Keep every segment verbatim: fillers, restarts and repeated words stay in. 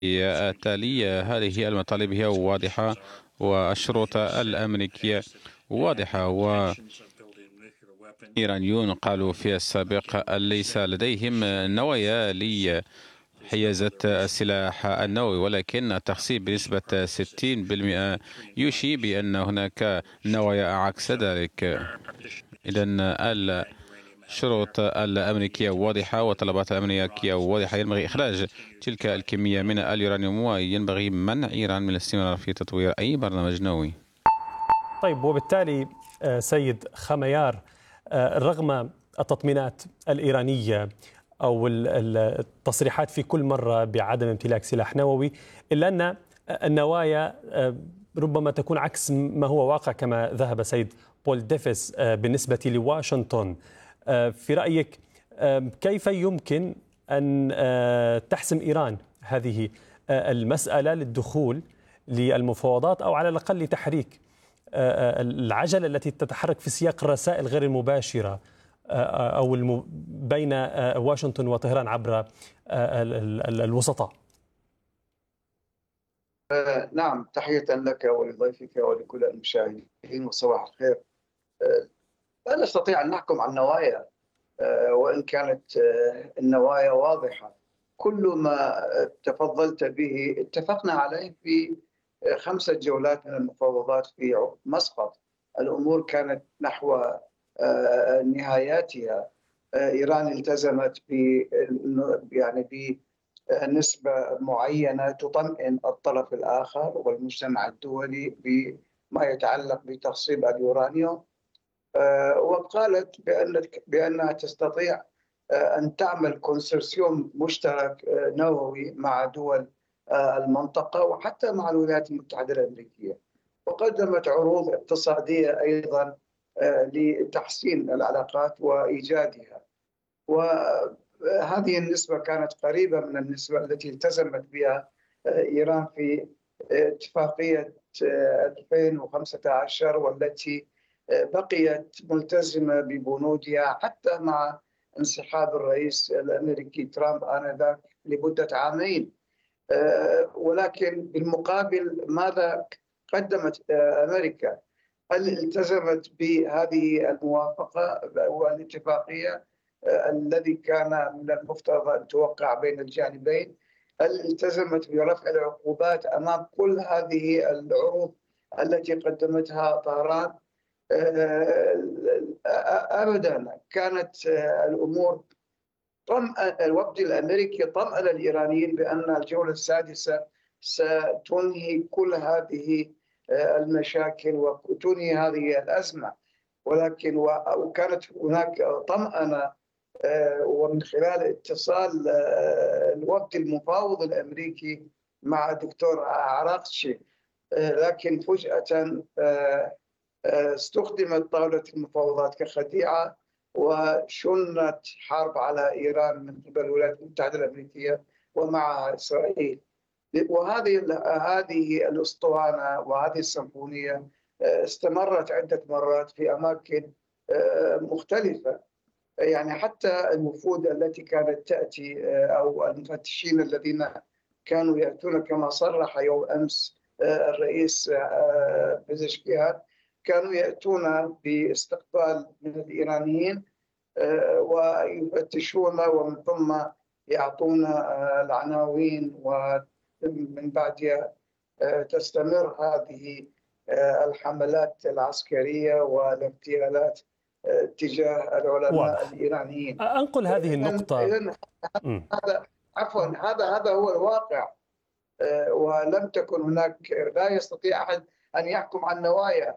التالية. هذه المطالب هي واضحة والشروط الأمريكية واضحة، وإيرانيون قالوا في السابق أن ليس لديهم نوايا لحيازة السلاح النووي، ولكن التخصيب بنسبة ستين بالمئة يشير بأن هناك نوايا عكس ذلك. إذن الشروط الأمريكية واضحة وطلبات الأمريكية واضحة. ينبغي إخراج تلك الكمية من اليورانيوم، وينبغي منع إيران من الاستمرار في تطوير أي برنامج نووي. طيب، وبالتالي سيد خميار، رغم التطمينات الإيرانية أو التصريحات في كل مرة بعدم امتلاك سلاح نووي، إلا أن النوايا ربما تكون عكس ما هو واقع، كما ذهب سيد بول ديفيس بالنسبة لواشنطن. في رأيك كيف يمكن أن تحسم إيران هذه المسألة للدخول للمفاوضات، أو على الأقل لتحريك العجلة التي تتحرك في سياق الرسائل غير المباشرة أو الم... بين واشنطن وطهران عبر الوسطاء؟ نعم، تحية لك ولضيفك ولكل المشاهدين وصباح الخير. لا نستطيع أن نحكم على النوايا، وإن كانت النوايا واضحة. كل ما تفضلت به اتفقنا عليه في خمسة جولات من المفاوضات في مسقط. الأمور كانت نحو نهاياتها. إيران التزمت ب يعني بنسبة معينة تطمئن الطرف الآخر والمجتمع الدولي بما يتعلق بتخصيب اليورانيوم، وقالت بأن بأنها تستطيع أن تعمل كونسورسيوم مشترك نووي مع دول المنطقة وحتى مع الولايات المتحدة الأمريكية، وقدمت عروض اقتصادية أيضا لتحسين العلاقات وإيجادها. وهذه النسبة كانت قريبة من النسبة التي التزمت بها إيران في اتفاقية ألفين وخمسة عشر، والتي بقيت ملتزمة ببنودها حتى مع انسحاب الرئيس الأمريكي ترامب آنذاك لمدة عامين. ولكن بالمقابل ماذا قدمت أمريكا؟ هل التزمت بهذه الموافقة والاتفاقية الذي كان من المفترض أن توقع بين الجانبين؟ هل التزمت برفع العقوبات أمام كل هذه العروض التي قدمتها طهران؟ أبدا. كانت الأمور طمأن الوفد الأمريكي طمأن الإيرانيين بأن الجولة السادسة ستنهي كل هذه المشاكل وتنهي هذه الأزمة، ولكن وكانت هناك طمأنة ومن خلال اتصال الوفد المفاوض الأمريكي مع الدكتور عراقشي، لكن فجأة استخدمت طاولة المفاوضات كخديعة وشنت حرب على إيران من قبل الولايات المتحدة الأمريكية ومع إسرائيل. وهذه هذه الأسطوانة وهذه السيمفونية استمرت عدة مرات في أماكن مختلفة. يعني حتى الوفود التي كانت تأتي أو المفتشين الذين كانوا يأتون كما صرح يوم أمس الرئيس بزشكيان، كانوا يأتون باستقبال من الإيرانيين ويفتشون ومن ثم يعطون العناوين، ومن بعدها تستمر هذه الحملات العسكرية والاغتيالات تجاه العلماء واضح. الإيرانيين. أنقل هذه النقطة. هذا عفوا هذا هذا هو الواقع، ولم تكن هناك، لا يستطيع أحد أن يحكم عن نوايا.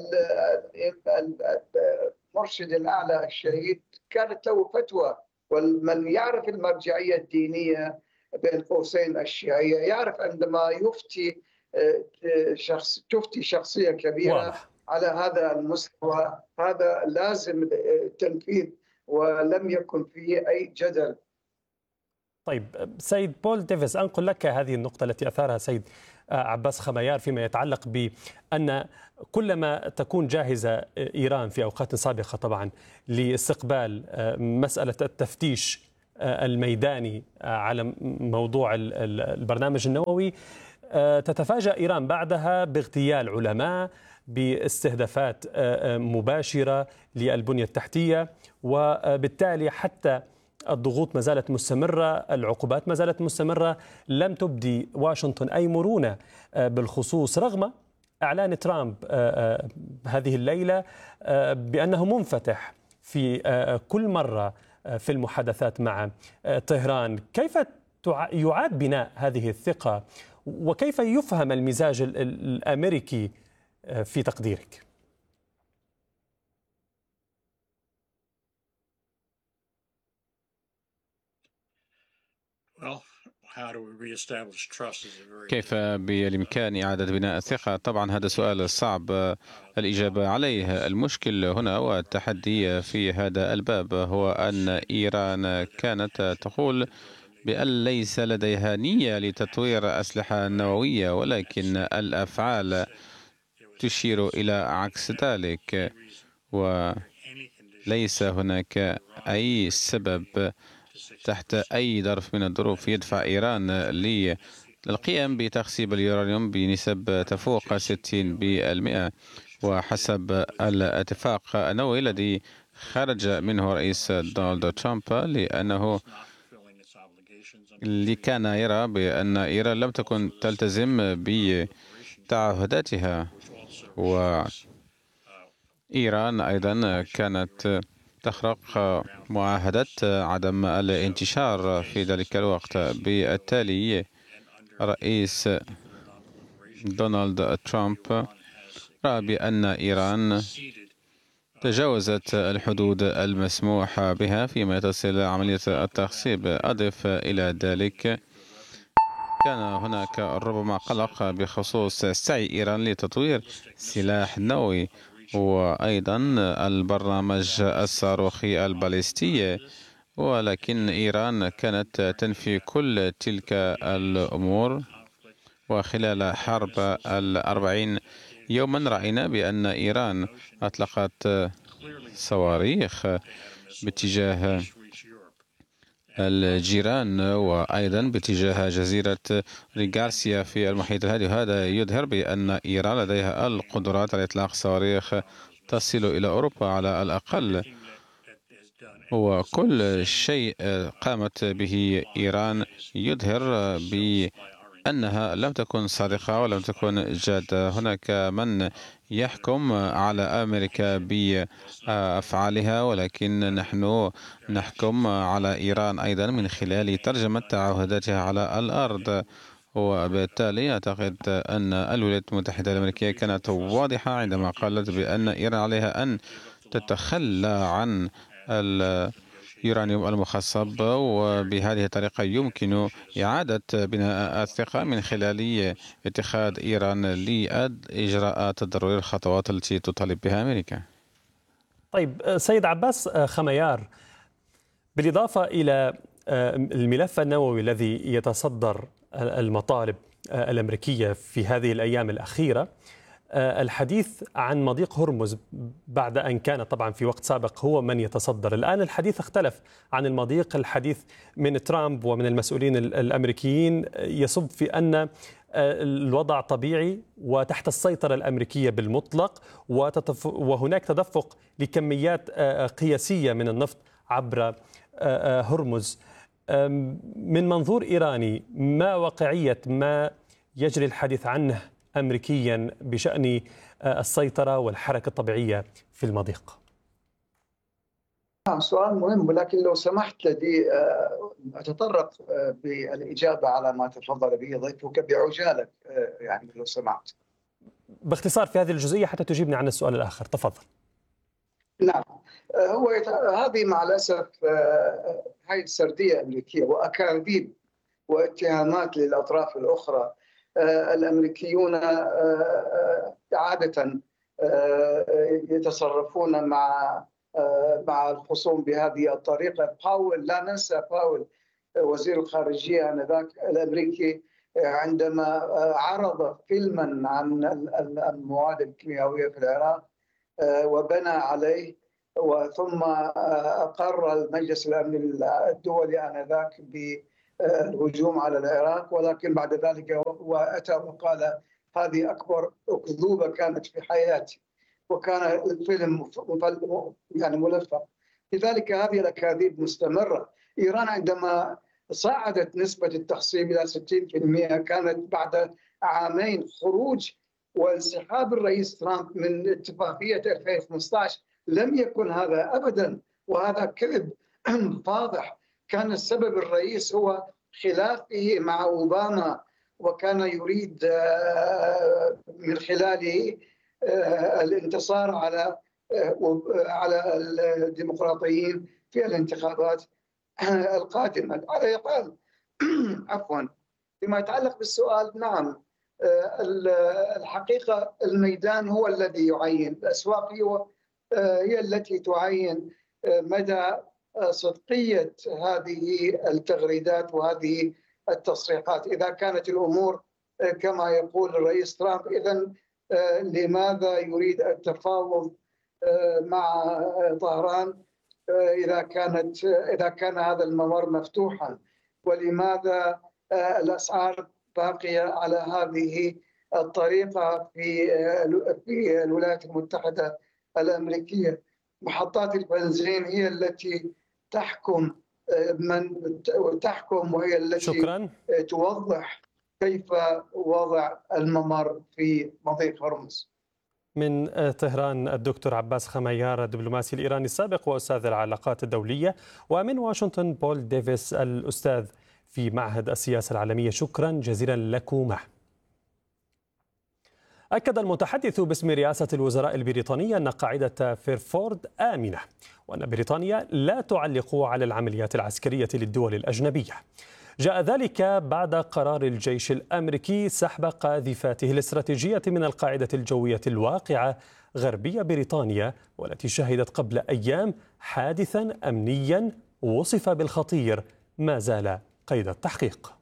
المرشد الأعلى الشهيد كانت له فتوى، ومن يعرف المرجعية الدينية بين قوسين الشيعية يعرف عندما يفتي شخص تفتي شخصية كبيرة واضح. على هذا المستوى هذا لازم التنفيذ ولم يكن فيه أي جدل. طيب سيد بول ديفيس، أنقل لك هذه النقطة التي أثارها سيد عباس خميار فيما يتعلق بأن كلما تكون جاهزة إيران في أوقات سابقة طبعا لاستقبال مسألة التفتيش الميداني على موضوع البرنامج النووي، تتفاجأ إيران بعدها باغتيال علماء، باستهدافات مباشرة للبنية التحتية، وبالتالي حتى الضغوط ما زالت مستمرة، العقوبات ما زالت مستمرة. لم تبدي واشنطن أي مرونة بالخصوص رغم إعلان ترامب هذه الليلة بأنه منفتح في كل مرة في المحادثات مع طهران. كيف يعاد بناء هذه الثقة وكيف يفهم المزاج الأمريكي في تقديرك؟ كيف بالإمكان إعادة بناء الثقة؟ طبعا هذا سؤال صعب الإجابة عليه. المشكل هنا والتحدي في هذا الباب هو أن إيران كانت تقول بأن ليس لديها نية لتطوير أسلحة نووية، ولكن الأفعال تشير إلى عكس ذلك، وليس هناك أي سبب تحت أي ظرف من الظروف يدفع إيران للقيام بتخصيب اليورانيوم بنسب تفوق ستين بالمئة، وحسب الاتفاق النووي الذي خرج منه رئيس دونالد ترامب، لأنه اللي كان يرى بأن إيران لم تكن تلتزم بتعهداتها، وإيران أيضا كانت تخرق معاهدة عدم الانتشار في ذلك الوقت. بالتالي رئيس دونالد ترامب رأى بأن إيران تجاوزت الحدود المسموح بها فيما يتصل عملية التخصيب. أضف إلى ذلك كان هناك ربما قلق بخصوص سعي إيران لتطوير سلاح نووي، وأيضا البرنامج الصاروخي الباليستي، ولكن إيران كانت تنفي كل تلك الأمور. وخلال حرب الأربعين يوما رأينا بأن إيران أطلقت صواريخ باتجاه الجيران وأيضا باتجاه جزيرة ريغارسيا في المحيط الهادي. هذا يظهر بأن إيران لديها القدرات على إطلاق صواريخ تصل إلى أوروبا على الأقل، وكل شيء قامت به إيران يظهر بأنها لم تكن صادقة ولم تكن جادة. هناك من يحكم على أمريكا بأفعالها، ولكن نحن نحكم على إيران أيضا من خلال ترجمة تعهداتها على الأرض. وبالتالي أعتقد أن الولايات المتحدة الأمريكية كانت واضحة عندما قالت بأن إيران عليها أن تتخلى عن اليورانيوم المخصب، وبهذه الطريقة يمكن إعادة بناء الثقة من خلال اتخاذ إيران لإجراءات الضرورية الخطوات التي تطالب بها أمريكا. طيب سيد عباس خميار، بالإضافة إلى الملف النووي الذي يتصدر المطالب الأمريكية في هذه الأيام الأخيرة، الحديث عن مضيق هرمز بعد أن كان طبعا في وقت سابق هو من يتصدر، الآن الحديث اختلف عن المضيق. الحديث من ترامب ومن المسؤولين الأمريكيين يصب في أن الوضع طبيعي وتحت السيطرة الأمريكية بالمطلق، وهناك تدفق لكميات قياسية من النفط عبر هرمز. من منظور إيراني، ما واقعية ما يجري الحديث عنه أمريكيا بشأن السيطرة والحركة الطبيعية في المضيق؟ نعم، سؤال مهم، ولكن لو سمحت لي أتطرق بالإجابة على ما تفضل به ضيفك بعجالة، يعني لو سمحت. باختصار في هذه الجزئية حتى تجيبني عن السؤال الآخر، تفضل. نعم، هو هذه مع الأسف هاي السردية الأمريكية وأكاذيب واتهامات للأطراف الأخرى. الأمريكيون عادة يتصرفون مع مع الخصوم بهذه الطريقة. باول، لا ننسى باول وزير الخارجية آنذاك الأمريكي عندما عرض فيلما عن المواد الكيميائية في العراق وبنى عليه، وثم أقر المجلس الأمني الدولي آنذاك بالهجوم على العراق، ولكن بعد ذلك وأتى وقال هذه أكبر أكذوبة كانت في حياتي، وكان الفيلم يعني ملفق. لذلك هذه الأكاذيب مستمرة. إيران عندما صعدت نسبة التخصيب إلى ستين بالمئة كانت بعد عامين خروج وانسحاب الرئيس ترامب من اتفاقية ألفين وخمسة عشر. لم يكن هذا أبدا، وهذا كذب فاضح. كان السبب الرئيس هو خلافه مع أوباما، وكان يريد من خلاله الانتصار على على الديمقراطيين في الانتخابات القادمة. على الأقل عفوا فيما يتعلق بالسؤال، نعم الحقيقة الميدان هو الذي يعين، الأسواق هي التي تعين مدى صدقية هذه التغريدات وهذه التصريحات. إذا كانت الأمور كما يقول الرئيس ترامب، إذن لماذا يريد التفاوض مع طهران إذا كانت إذا كان هذا الممر مفتوحا؟ ولماذا الأسعار باقية على هذه الطريقة في في الولايات المتحدة الأمريكية؟ محطات البنزين هي التي تحكم من تحكم وهي التي شكرا. توضح كيف وضع الممر في مضيق هرمز. من طهران الدكتور عباس خميار الدبلوماسي الإيراني السابق وأستاذ العلاقات الدولية، ومن واشنطن بول ديفيس الأستاذ في معهد السياسة العالمية. شكرا جزيلا لكما. أكد المتحدث باسم رئاسة الوزراء البريطانية أن قاعدة فيرفورد آمنة، وأن بريطانيا لا تعلق على العمليات العسكرية للدول الأجنبية. جاء ذلك بعد قرار الجيش الأمريكي سحب قاذفاته الاستراتيجية من القاعدة الجوية الواقعة غربية بريطانيا، والتي شهدت قبل أيام حادثا أمنيا وصف بالخطير ما زال قيد التحقيق.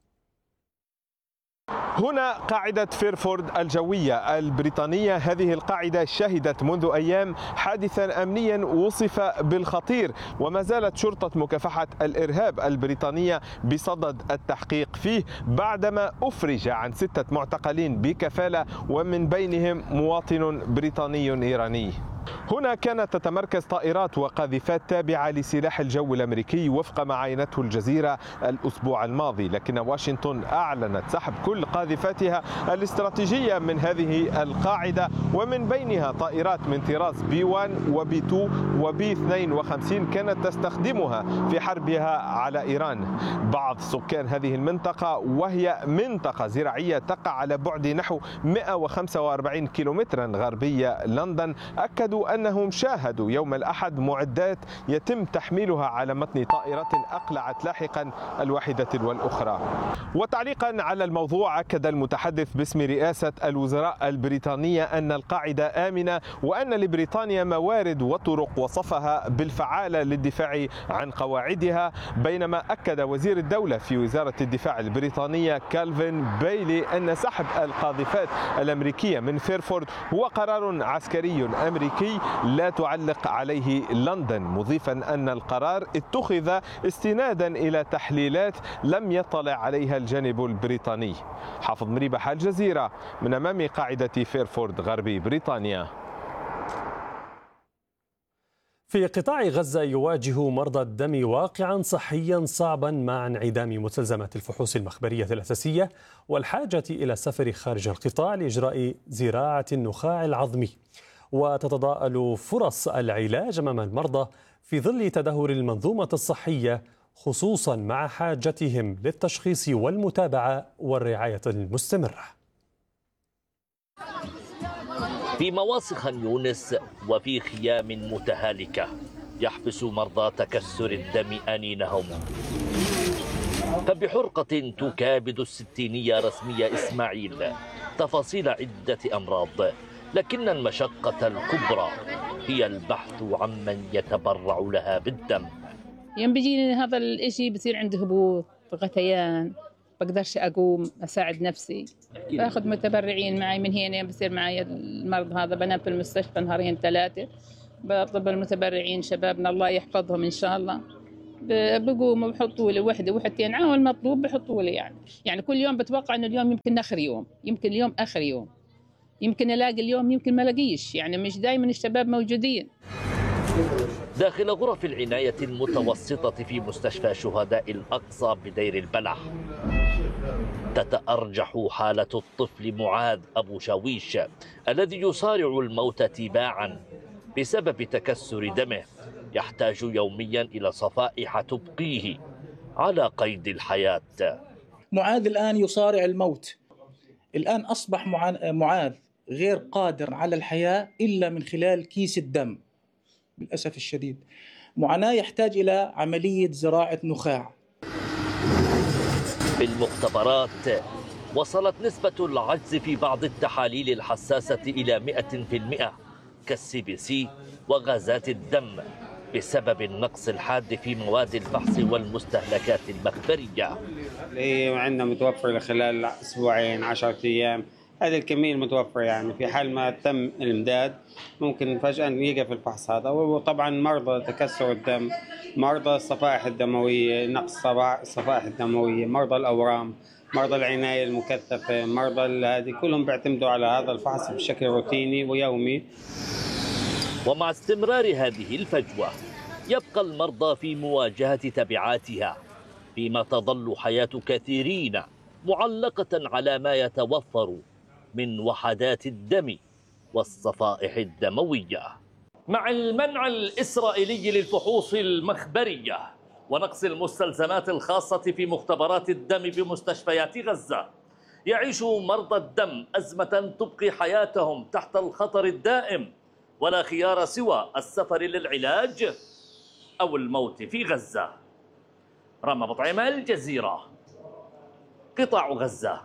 هنا قاعدة فيرفورد الجوية البريطانية. هذه القاعدة شهدت منذ أيام حادثا أمنيا وصف بالخطير، وما زالت شرطة مكافحة الإرهاب البريطانية بصدد التحقيق فيه بعدما أفرج عن ستة معتقلين بكفالة، ومن بينهم مواطن بريطاني إيراني. هنا كانت تتمركز طائرات وقاذفات تابعة لسلاح الجو الأمريكي وفق ما عاينته الجزيرة الأسبوع الماضي، لكن واشنطن أعلنت سحب كل قاذفاتها الاستراتيجية من هذه القاعدة، ومن بينها طائرات من طراز بي واحد وبي اثنين وبي اثنين وخمسين كانت تستخدمها في حربها على إيران. بعض سكان هذه المنطقة، وهي منطقة زراعية تقع على بعد نحو مئة وخمسة وأربعين كيلومترا غربية لندن، أكدوا أنهم شاهدوا يوم الأحد معدات يتم تحميلها على متن طائرة أقلعت لاحقا الواحدة والأخرى. وتعليقا على الموضوع، أكد المتحدث باسم رئاسة الوزراء البريطانية أن القاعدة آمنة، وأن لبريطانيا موارد وطرق وصفها بالفعالة للدفاع عن قواعدها، بينما أكد وزير الدولة في وزارة الدفاع البريطانية كالفين بايلي أن سحب القاذفات الأمريكية من فيرفورد هو قرار عسكري أمريكي لا تعلق عليه لندن، مضيفا أن القرار اتخذ استنادا إلى تحليلات لم يطلع عليها الجانب البريطاني. حافظ مريبح، الجزيرة، من أمام قاعدة فيرفورد غربي بريطانيا. في قطاع غزة يواجه مرضى الدم واقعا صحيا صعبا مع انعدام مستلزمات الفحوص المخبرية الأساسية والحاجة إلى السفر خارج القطاع لإجراء زراعة النخاع العظمي. وتتضاءل فرص العلاج أمام المرضى في ظل تدهور المنظومة الصحية، خصوصا مع حاجتهم للتشخيص والمتابعة والرعاية المستمرة. في مواصي خان يونس وفي خيام متهالكة يحبس مرضى تكسر الدم أنينهم، فبحرقة تكابد الستينية رسمية إسماعيل تفاصيل عدة أمراض، لكن المشقة الكبرى هي البحث عمن يتبرع لها بالدم. يوم بيجيني هذا الإشي بصير عندي هبوط، غثيان، بقدرش أقوم أساعد نفسي، باخذ متبرعين معي من هنا. بصير معي المرض هذا، بنام في المستشفى نهارين ثلاثة، بطلب المتبرعين شبابنا الله يحفظهم إن شاء الله، بقوموا بحطوا لي وحدة وحدتين عام المطلوب بحطوا لي يعني يعني كل يوم بتوقع إنه اليوم يمكن آخر يوم، يمكن اليوم آخر يوم، يمكن ألاقي اليوم يمكن ما ألاقيش، يعني مش دائما الشباب موجودين. داخل غرف العناية المتوسطة في مستشفى شهداء الأقصى بدير البلح تتأرجح حالة الطفل معاذ أبو شاويش الذي يصارع الموت تباعا بسبب تكسر دمه، يحتاج يوميا إلى صفائح تبقيه على قيد الحياة. معاذ الآن يصارع الموت، الآن أصبح معاذ غير قادر على الحياة إلا من خلال كيس الدم للأسف الشديد. معاناة يحتاج إلى عملية زراعة نخاع. بالمختبرات وصلت نسبة العجز في بعض التحاليل الحساسة إلى مئة بالمئة كالسي بي سي وغازات الدم بسبب النقص الحاد في مواد الفحص والمستهلكات المخبرية. اللي عندنا متوفر خلال أسبوعين عشرة أيام، هذه الكمية المتوفرة، يعني في حال ما تم الإمداد ممكن فجأة يقف الفحص هذا. وطبعا مرضى تكسر الدم، مرضى الصفائح الدموية، نقص الصفائح الدموية، مرضى الأورام، مرضى العناية المكثفة، مرضى هذه كلهم بيعتمدوا على هذا الفحص بشكل روتيني ويومي. ومع استمرار هذه الفجوة يبقى المرضى في مواجهة تبعاتها، فيما تظل حياة كثيرين معلقة على ما يتوفر من وحدات الدم والصفائح الدموية. مع المنع الإسرائيلي للفحوص المخبرية ونقص المستلزمات الخاصة في مختبرات الدم بمستشفيات غزة، يعيش مرضى الدم أزمة تبقي حياتهم تحت الخطر الدائم، ولا خيار سوى السفر للعلاج أو الموت في غزة. رامي بطعيمة، الجزيرة، قطاع غزة.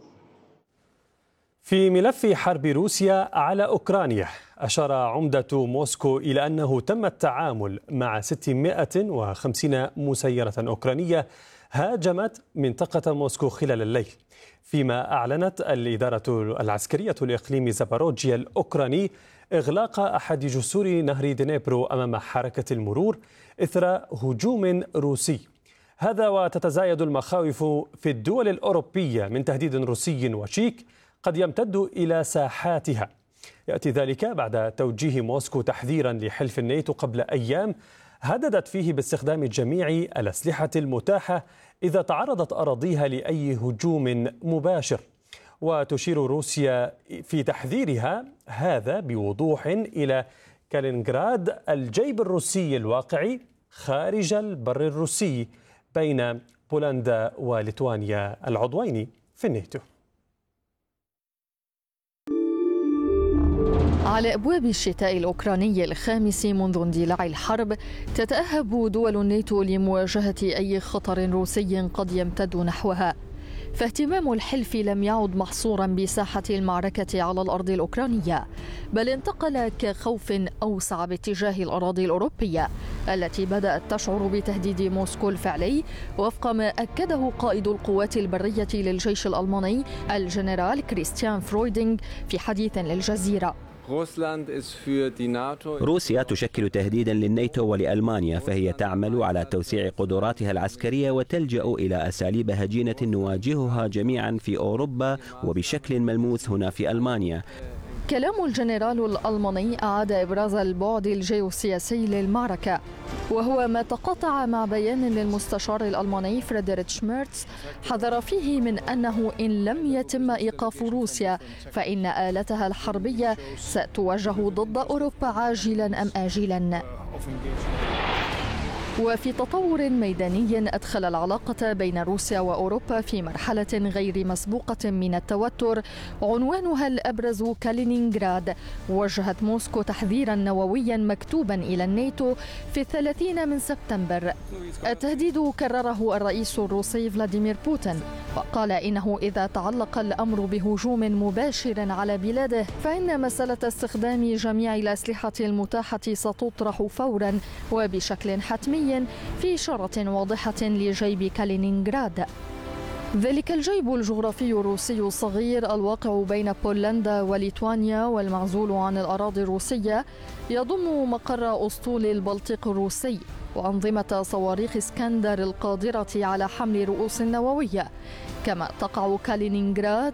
في ملف حرب روسيا على أوكرانيا، أشار عمدة موسكو إلى أنه تم التعامل مع ستمائة وخمسين مسيرة أوكرانية هاجمت منطقة موسكو خلال الليل، فيما أعلنت الإدارة العسكرية لإقليم زاباروجيا الأوكراني إغلاق أحد جسور نهر دنيبرو أمام حركة المرور إثر هجوم روسي. هذا وتتزايد المخاوف في الدول الأوروبية من تهديد روسي وشيك قد يمتد إلى ساحاتها. يأتي ذلك بعد توجيه موسكو تحذيرا لحلف الناتو قبل أيام هددت فيه باستخدام جميع الأسلحة المتاحة إذا تعرضت أراضيها لأي هجوم مباشر. وتشير روسيا في تحذيرها هذا بوضوح إلى كالينغراد، الجيب الروسي الواقع خارج البر الروسي بين بولندا وليتوانيا العضوين في الناتو. على أبواب الشتاء الأوكراني الخامس منذ اندلاع الحرب، تتأهب دول الناتو لمواجهة أي خطر روسي قد يمتد نحوها، فاهتمام الحلف لم يعد محصورا بساحة المعركة على الأرض الأوكرانية، بل انتقل كخوف أوسع باتجاه الأراضي الأوروبية التي بدأت تشعر بتهديد موسكو الفعلي، وفق ما أكده قائد القوات البرية للجيش الألماني الجنرال كريستيان فرويدينغ في حديث للجزيرة. روسيا تشكل تهديدا للناتو ولألمانيا، فهي تعمل على توسيع قدراتها العسكرية وتلجأ إلى أساليب هجينة نواجهها جميعا في أوروبا وبشكل ملموس هنا في ألمانيا. كلام الجنرال الألماني أعاد إبراز البعد الجيوسياسي للمعركة، وهو ما تقاطع مع بيان للمستشار الألماني فريدريتش ميرتز حذر فيه من أنه إن لم يتم إيقاف روسيا فإن آلتها الحربية ستوجه ضد أوروبا عاجلا أم آجلا. وفي تطور ميداني أدخل العلاقة بين روسيا وأوروبا في مرحلة غير مسبوقة من التوتر عنوانها الأبرز كالينينغراد، وجهت موسكو تحذيرا نوويا مكتوبا إلى الناتو في الثلاثين من سبتمبر. التهديد كرره الرئيس الروسي فلاديمير بوتين، وقال إنه إذا تعلق الأمر بهجوم مباشر على بلاده فإن مسألة استخدام جميع الأسلحة المتاحة ستطرح فورا وبشكل حتمي، في إشارة واضحة لجيب كالينينغراد. ذلك الجيب الجغرافي الروسي الصغير الواقع بين بولندا وليتوانيا والمعزول عن الأراضي الروسية يضم مقر أسطول البلطيق الروسي وأنظمة صواريخ اسكندر القادرة على حمل رؤوس نووية، كما تقع كالينينغراد